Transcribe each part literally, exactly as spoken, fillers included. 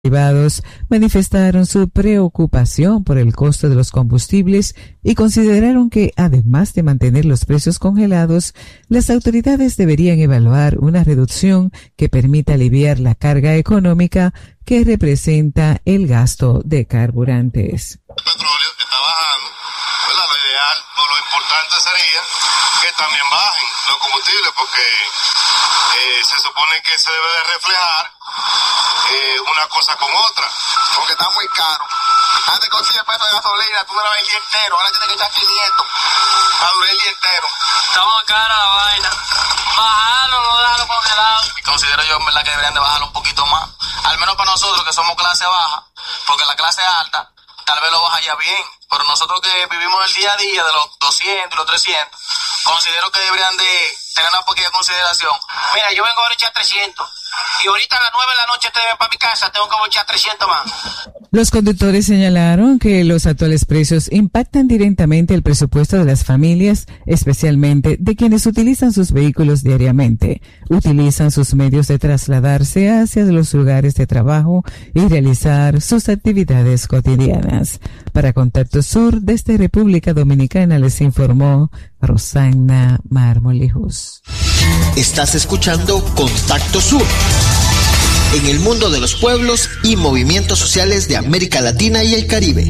privados manifestaron su preocupación por el costo de los combustibles y consideraron que, además de mantener los precios congelados, las autoridades deberían evaluar una reducción que permita aliviar la carga económica que representa el gasto de carburantes. El petróleo está bajando, ¿verdad? Lo ideal o lo importante sería que también bajen los combustibles, porque eh, se supone que se debe de reflejar Eh, una cosa con otra, porque está muy caro. Antes con cien pesos de gasolina tú durabas el día entero, ahora tienes que echar quinientos para durar el día entero. Estamos cara la vaina. Bajarlo, no dejarlo congelado. Y considero yo en verdad que deberían de bajarlo un poquito más, al menos para nosotros que somos clase baja, porque la clase alta tal vez lo baja ya bien, pero nosotros que vivimos el día a día de los doscientos y los trescientos, considero que deberían de tener una poquita consideración. Mira, yo vengo a echar trescientos. Y ahorita a las nueve de la noche te ven para mi casa, tengo que echar trescientos más. Los conductores señalaron que los actuales precios impactan directamente el presupuesto de las familias, especialmente de quienes utilizan sus vehículos diariamente, utilizan sus medios de trasladarse hacia los lugares de trabajo y realizar sus actividades cotidianas. Para Contacto Sur, desde República Dominicana, les informó Rosana Marmolijos. Estás escuchando Contacto Sur. En el mundo de los pueblos y movimientos sociales de América Latina y el Caribe.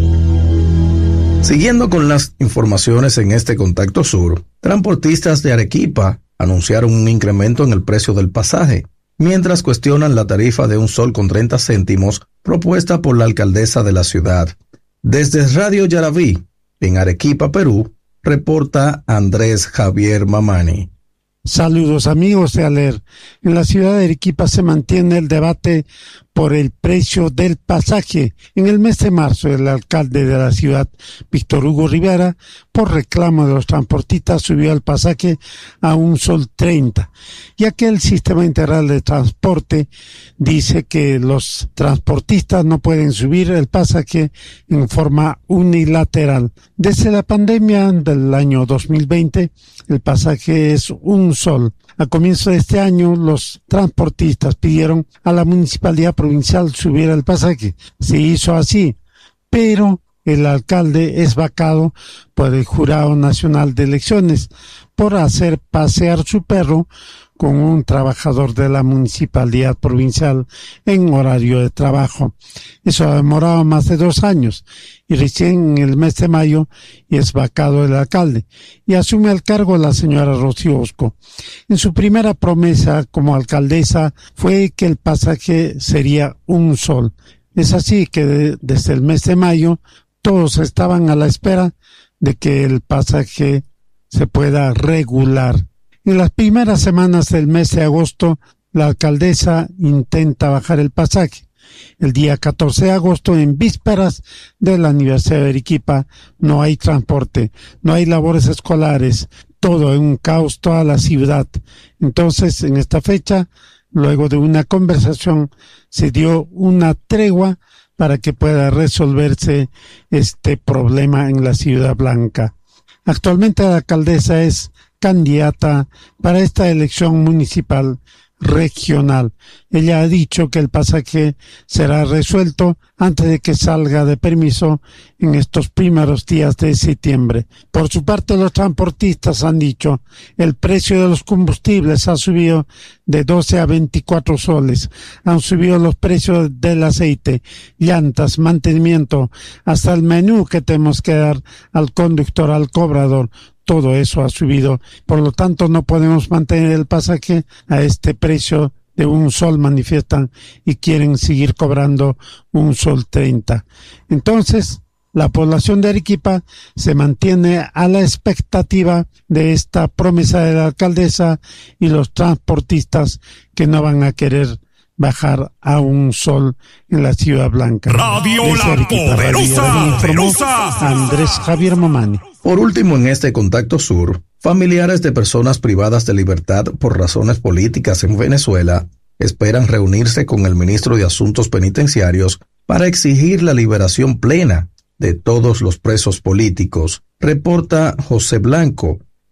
Siguiendo con las informaciones en este Contacto Sur, transportistas de Arequipa anunciaron un incremento en el precio del pasaje, mientras cuestionan la tarifa de un sol con treinta céntimos propuesta por la alcaldesa de la ciudad. Desde Radio Yaraví, en Arequipa, Perú, reporta Andrés Javier Mamani. Saludos amigos de Aler. En la ciudad de Arequipa se mantiene el debate por el precio del pasaje. En el mes de marzo, el alcalde de la ciudad, Víctor Hugo Rivera, por reclamo de los transportistas, subió el pasaje a un sol treinta, ya que el sistema integral de transporte dice que los transportistas no pueden subir el pasaje en forma unilateral. Desde la pandemia del año dos mil veinte, el pasaje es un sol. A comienzo de este año, los transportistas pidieron a la municipalidad provincial subir el pasaje. Se hizo así, pero el alcalde es vacado por el Jurado Nacional de Elecciones por hacer pasear su perro con un trabajador de la municipalidad provincial en horario de trabajo. Eso ha demorado más de dos años y recién en el mes de mayo es vacado el alcalde y asume el cargo la señora Rocío Osco. En su primera promesa como alcaldesa fue que el pasaje sería un sol. Es así que de, desde el mes de mayo todos estaban a la espera de que el pasaje se pueda regular. En las primeras semanas del mes de agosto, la alcaldesa intenta bajar el pasaje. El día catorce de agosto, en vísperas del aniversario de Arequipa, no hay transporte, no hay labores escolares, todo en un caos, toda la ciudad. Entonces, en esta fecha, luego de una conversación, se dio una tregua para que pueda resolverse este problema en la Ciudad Blanca. Actualmente la alcaldesa es candidata para esta elección municipal regional. Ella ha dicho que el pasaje será resuelto antes de que salga de permiso en estos primeros días de septiembre. Por su parte, los transportistas han dicho el precio de los combustibles ha subido de doce a veinticuatro soles. Han subido los precios del aceite, llantas, mantenimiento, hasta el menú que tenemos que dar al conductor, al cobrador. Todo eso ha subido, por lo tanto no podemos mantener el pasaje a este precio de un sol, manifiestan, y quieren seguir cobrando un sol treinta. Entonces, la población de Arequipa se mantiene a la expectativa de esta promesa de la alcaldesa y los transportistas que no van a querer bajar a un sol en la Ciudad Blanca. Radio Desde La Arequipa, Poderosa, Radio Poderosa. Andrés Javier Mamani. Por último, en este Contacto Sur, familiares de personas privadas de libertad por razones políticas en Venezuela esperan reunirse con el ministro de Asuntos Penitenciarios para exigir la liberación plena de todos los presos políticos, reporta José Blanco,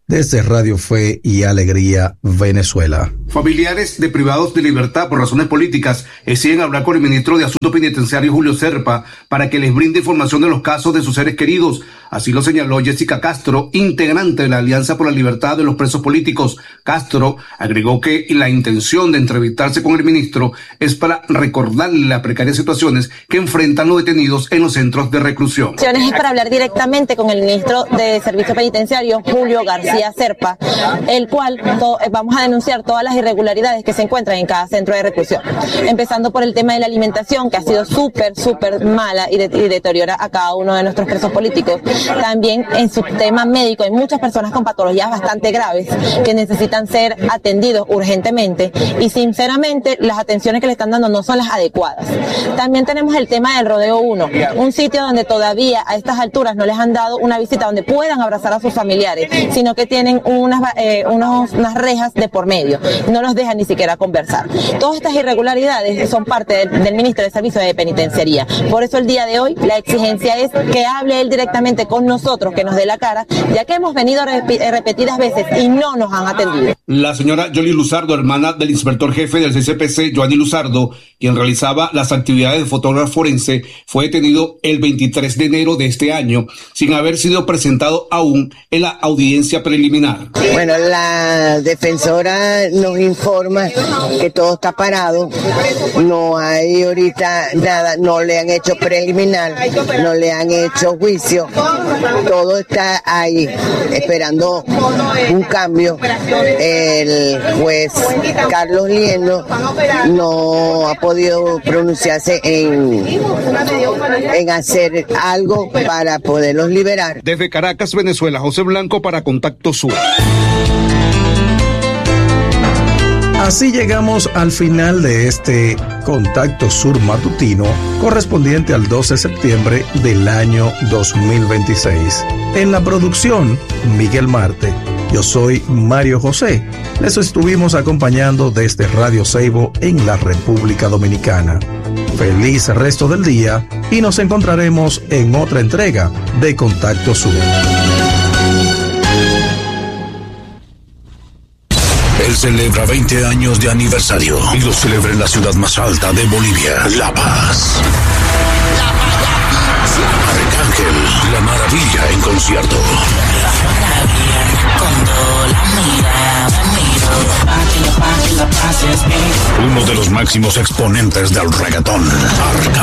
desde Radio Fe y Alegría, Venezuela. Familiares de privados de libertad por razones políticas exigen hablar con el ministro de Asuntos Penitenciarios, Julio Serpa, para que les brinde información de los casos de sus seres queridos. Así lo señaló Jessica Castro, integrante de la Alianza por la Libertad de los Presos Políticos. Castro agregó que la intención de entrevistarse con el ministro es para recordarle las precarias situaciones que enfrentan los detenidos en los centros de reclusión. Es para hablar directamente con el ministro de Servicio Penitenciario, Julio García Serpa, el cual to- vamos a denunciar todas las irregularidades que se encuentran en cada centro de reclusión, empezando por el tema de la alimentación, que ha sido súper, súper mala y, de- y deteriora a cada uno de nuestros presos políticos. También en su tema médico hay muchas personas con patologías bastante graves que necesitan ser atendidos urgentemente y sinceramente las atenciones que le están dando no son las adecuadas. También tenemos el tema del Rodeo uno, un sitio donde todavía a estas alturas no les han dado una visita donde puedan abrazar a sus familiares, sino que tienen unas, eh, unos, unas rejas de por medio, no los dejan ni siquiera conversar. Todas estas irregularidades son parte del, del ministro de Servicio de Penitenciaría. Por eso el día de hoy la exigencia es que hable él directamente con nosotros, que nos dé la cara, ya que hemos venido rep- repetidas veces y no nos han atendido. La señora Yoli Luzardo, hermana del inspector jefe del C C P C, Joanny Luzardo, quien realizaba las actividades de fotógrafo forense, fue detenido el veintitrés de enero de este año, sin haber sido presentado aún en la audiencia preliminar. Bueno, la defensora nos informa que todo está parado, no hay ahorita nada, no le han hecho preliminar, no le han hecho juicio, todo está ahí, esperando un cambio. El juez Carlos Liendo no ha podido pronunciarse en, en hacer algo para poderlos liberar. Desde Caracas, Venezuela, José Blanco para Contacto Sur. Así llegamos al final de este Contacto Sur matutino correspondiente al doce de septiembre del año dos mil veintiséis. En la producción, Miguel Marte. Yo soy Mario José. Les estuvimos acompañando desde Radio Ceibo en la República Dominicana. Feliz resto del día y nos encontraremos en otra entrega de Contacto Sur. Él celebra veinte años de aniversario y lo celebra en la ciudad más alta de Bolivia, La Paz. Arcángel, La Maravilla en concierto. Uno de los máximos exponentes del reggaetón, Arcángel.